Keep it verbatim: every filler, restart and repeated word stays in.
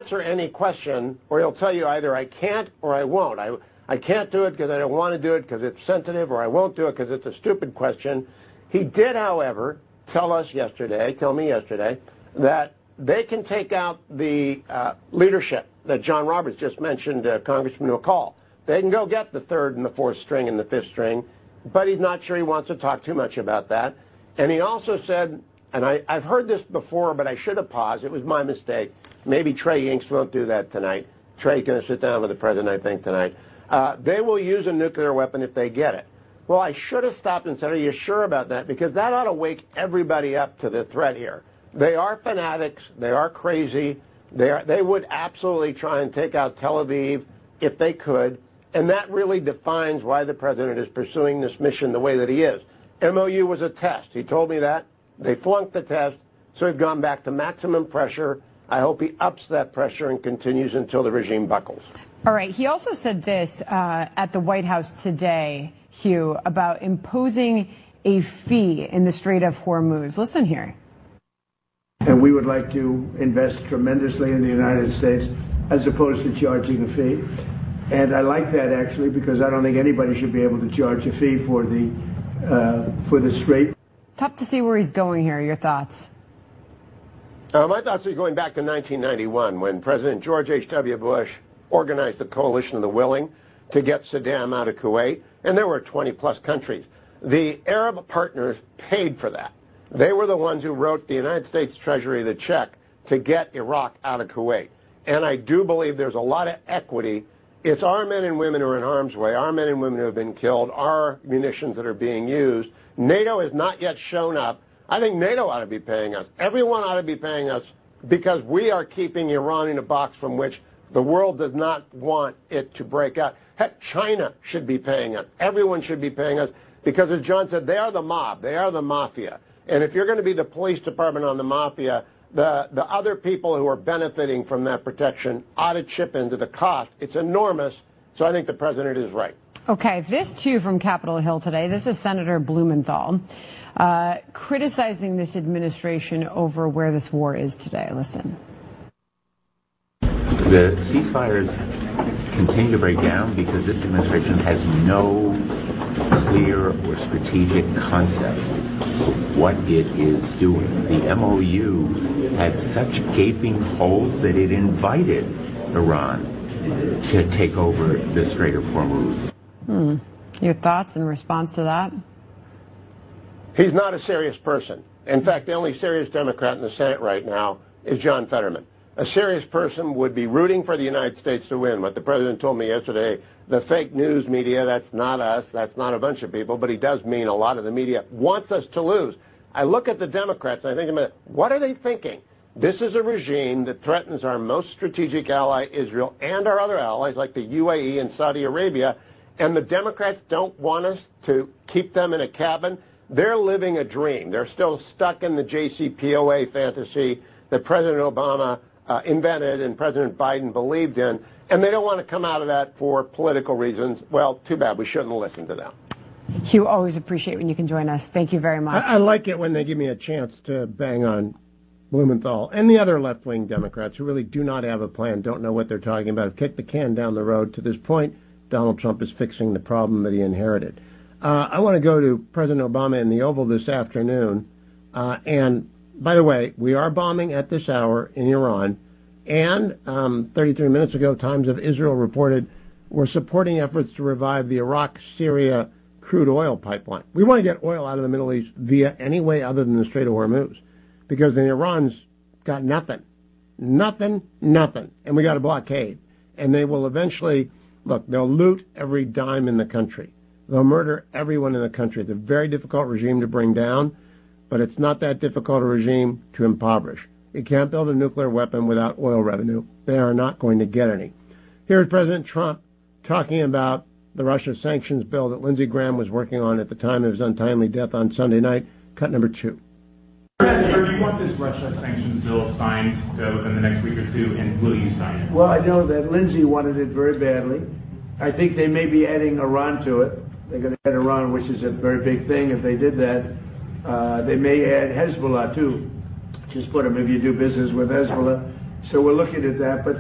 answer any question, or he'll tell you either I can't or I won't. I, I can't do it because I don't want to do it because it's sensitive, or I won't do it because it's a stupid question. He did, however, tell us yesterday, tell me yesterday, that they can take out the uh, leadership that John Roberts just mentioned, uh, Congressman McCall. They can go get the third and the fourth string and the fifth string, but he's not sure he wants to talk too much about that. And he also said, and I, I've heard this before, but I should have paused. It was my mistake. Maybe Trey Yingst won't do that tonight. Trey's going to sit down with the president, I think, tonight. Uh, they will use a nuclear weapon if they get it. Well, I should have stopped and said, are you sure about that? Because that ought to wake everybody up to the threat here. They are fanatics. They are crazy. They are, they would absolutely try and take out Tel Aviv if they could. And that really defines why the president is pursuing this mission the way that he is. M O U was a test. He told me that. They flunked the test, so we've gone back to maximum pressure. I hope he ups that pressure and continues until the regime buckles. All right. He also said this uh, at the White House today, Hugh, about imposing a fee in the Strait of Hormuz. Listen here. And we would like to invest tremendously in the United States as opposed to charging a fee. And I like that, actually, because I don't think anybody should be able to charge a fee for the uh, for the Strait. Tough to see where he's going here. Your thoughts? Uh, my thoughts are going back to nineteen ninety-one when President George H W. Bush organized the Coalition of the Willing to get Saddam out of Kuwait, and there were twenty plus countries. The Arab partners paid for that. They were the ones who wrote the United States Treasury the check to get Iraq out of Kuwait. And I do believe there's a lot of equity. It's our men and women who are in harm's way, our men and women who have been killed, our munitions that are being used. NATO has not yet shown up. I think NATO ought to be paying us. Everyone ought to be paying us because we are keeping Iran in a box from which the world does not want it to break out. Heck, China should be paying us. Everyone should be paying us because, as John said, they are the mob. They are the mafia. And if you're going to be the police department on the mafia, the, the other people who are benefiting from that protection ought to chip into the cost. It's enormous. So I think the president is right. Okay, this too from Capitol Hill today. This is Senator Blumenthal uh, criticizing this administration over where this war is today. Listen. The ceasefires continue to break down because this administration has no clear or strategic concept of what it is doing. The M O U had such gaping holes that it invited Iran to take over the Strait of Hormuz. Hmm. Your thoughts in response to that? He's not a serious person. In fact, the only serious Democrat in the Senate right now is John Fetterman. A serious person would be rooting for the United States to win. What the president told me yesterday, the fake news media, that's not us, that's not a bunch of people, but he does mean a lot of the media wants us to lose. I look at the Democrats and I think, about what are they thinking? This is a regime that threatens our most strategic ally, Israel, and our other allies like the U A E and Saudi Arabia, and the Democrats don't want us to keep them in a cabin. They're living a dream. They're still stuck in the J C P O A fantasy that President Obama uh, invented and President Biden believed in, and they don't want to come out of that for political reasons. Well, too bad. We shouldn't listen to them. Hugh, always appreciate when you can join us. Thank you very much. I, I like it when they give me a chance to bang on Blumenthal and the other left-wing Democrats who really do not have a plan, don't know what they're talking about, have kicked the can down the road. To this point, Donald Trump is fixing the problem that he inherited. Uh, I want to go to President Obama in the Oval this afternoon. Uh, and, by the way, we are bombing at this hour in Iran. And um, thirty-three minutes ago, Times of Israel reported we're supporting efforts to revive the Iraq-Syria crude oil pipeline. We want to get oil out of the Middle East via any way other than the Strait of Hormuz, because then Iran's got nothing, nothing, nothing, and we got a blockade. And they will eventually, look, they'll loot every dime in the country. They'll murder everyone in the country. It's a very difficult regime to bring down, but it's not that difficult a regime to impoverish. You can't build a nuclear weapon without oil revenue. They are not going to get any. Here's President Trump talking about the Russia sanctions bill that Lindsey Graham was working on at the time of his untimely death on Sunday night. Cut number two. Sir, do you want this Russia sanctions bill signed uh, within the next week or two, and will you sign it? Well, I know that Lindsey wanted it very badly. I think they may be adding Iran to it. They're going to add Iran, which is a very big thing if they did that. Uh, they may add Hezbollah, too. Just put them if you do business with Hezbollah. So we're looking at that. But